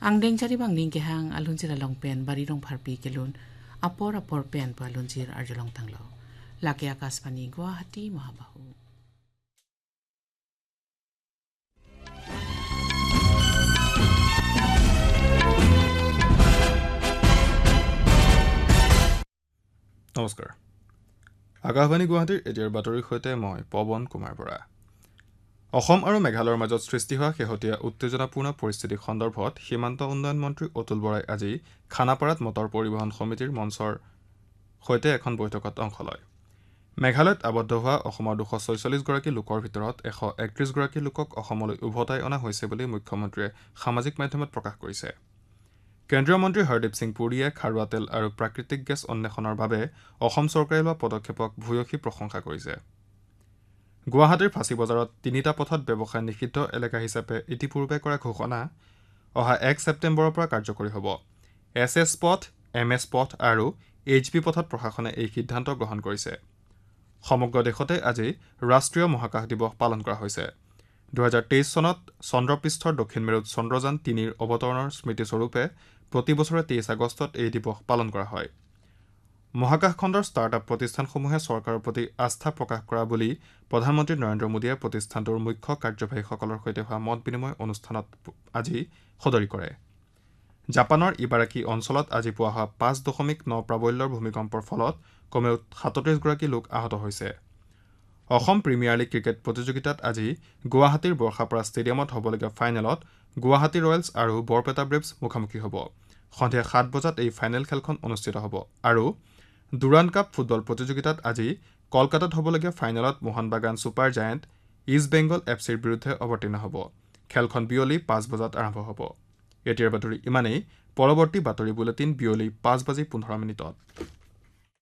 Angdeng cari bang ning kehang alun sila long pen bari rong parpi kelun apor pen pa alun sir arjolong tanglo. Laki akas pani Guwahati Mahabahu. নমস্কাৰ আকাশবাণী গুৱাহাটীৰ এতিয়াৰ বাতৰিৰ সৈতে মই পৱন কুমাৰ বৰা অসম আৰু মেঘালয়ৰ মাজত সৃষ্টি হোৱা শেহতীয়া উত্তেজনাপূৰ্ণ পৰিস্থিতি সন্দৰ্ভত সীমান্ত উন্নয়ন মন্ত্ৰী অতুল বৰাই আজি খানাপাৰাত মটৰ পৰিবহণ সমিতিৰ মঞ্চৰ সৈতে এখন বৈঠকত অংশ লয় মেঘালয়ত আবদ্ধ হোৱা অসমৰ 246 গৰাকী লোকৰ ভিতৰত 131 গৰাকী লোকক অসমলৈ উভতাই অনা হৈছে বুলি মুখ্যমন্ত্ৰীয়ে সামাজিক মাধ্যমত প্ৰকাশ কৰিছে কেন্দ্ৰীয় মন্ত্ৰী হৰদীপ সিং পুৰীয়ে খাৰুৱা তেল আৰু প্ৰাকৃতিক গেছ অন্বেষণৰ বাবে অসম চৰকাৰে লোৱা পদক্ষেপক ভূয়সী প্ৰশংসা কৰিছে গুৱাহাটীৰ ফাঁচী বজাৰত 3টা পথত ব্যৱসায় নিষিদ্ধ এলেকা হিচাপে ইতিপূৰ্বে কৰা ঘোষণা অহা 1 ছেপ্টেম্বৰৰ পৰা কাৰ্যকৰী হ'ব এছএছ পথ এমএছ পথ আৰু এইচবি পথত প্ৰশাসনে এই সিদ্ধান্ত গ্ৰহণ কৰিছে সমগ্ৰ দেশতে আজি ৰাষ্ট্ৰীয় মহাকাশ দিৱস পালন কৰা হৈছে 2023 চনত চন্দ্ৰপৃষ্ঠৰ দক্ষিণ মেৰুত চন্দ্ৰযান 3ৰ অৱতৰণৰ স্মৃতিস্বৰূপে প্ৰতি বছৰে 23 আগষ্টত এই দিৱস পালন কৰা হয় মহাকাশ খণ্ডৰ ষ্টাৰ্টআপ প্ৰতিষ্ঠানসমূহে চৰকাৰৰ প্ৰতি আস্থা প্ৰকাশ কৰা বুলি প্ৰধানমন্ত্ৰী নৰেন্দ্ৰ মোদীয়ে প্ৰতিষ্ঠানটোৰ মুখ্য কাৰ্যবাহীসকলৰ সৈতে হোৱা মত বিনিময় অনুষ্ঠানত আজি সদৰি কৰে জাপানৰ ইবাৰাকি অঞ্চলত আজি পুৱা হোৱা 5.9 প্ৰাবল্যৰ ভূমিকম্পৰ ফলত কমেও 37 গৰাকী লোক আহত হৈছে অসম প্ৰিমিয়াৰ লীগ ক্ৰিকেট প্ৰতিযোগিতাত আজি গুৱাহাটীৰ বৰ্ষাপাৰা ষ্টেডিয়ামত হ'বলগীয়া ফাইনেলত গুৱাহাটী ৰয়েলছ আৰু বৰপেটা ব্ৰেভছ মুখামুখি হ'ব সন্ধিয়া 7 বজাত এই ফাইনেল খেলখন অনুষ্ঠিত হ'ব আৰু দুৰাণ কাপ ফুটবল প্ৰতিযোগিতাত আজি কলকাতাত হ'বলগীয়া ফাইনেলত মোহন বাগান ছুপাৰ জায়াণ্ট ইষ্ট বেংগল এফচিৰ বিৰুদ্ধে অৱতীৰ্ণ হ'ব খেলখন বিয়লি 5 বজাত আৰম্ভ হ'ব এতিয়াৰ বাতৰি ইমানেই পৰৱৰ্তী বাতৰি বুলেটিন বিয়লি 5:15